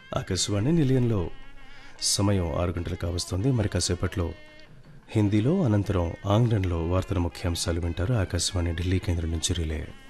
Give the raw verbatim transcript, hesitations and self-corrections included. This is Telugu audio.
ఆకాశవాణి నిలయంలో సమయం ఆరు గంటలు కావస్తుంది. మరి కాసేపట్లో హిందీలో, అనంతరం ఆంగ్లంలో వార్తల ముఖ్యాంశాలు వింటారు. ఆకాశవాణి ఢిల్లీ కేంద్రం నుంచి రిలే.